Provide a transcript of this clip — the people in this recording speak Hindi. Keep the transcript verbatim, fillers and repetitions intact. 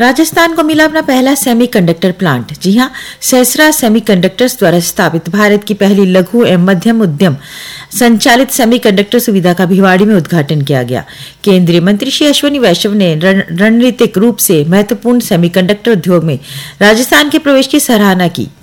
राजस्थान को मिला अपना पहला सेमीकंडक्टर प्लांट। जी हां, सहसरा सेमीकंडक्टर्स द्वारा स्थापित भारत की पहली लघु एवं मध्यम उद्यम संचालित सेमीकंडक्टर सुविधा का भिवाड़ी में उद्घाटन किया गया। केंद्रीय मंत्री श्री अश्विनी वैष्णव ने रणनीतिक रूप से महत्वपूर्ण सेमीकंडक्टर उद्योग में राजस्थान के प्रवेश की सराहना की।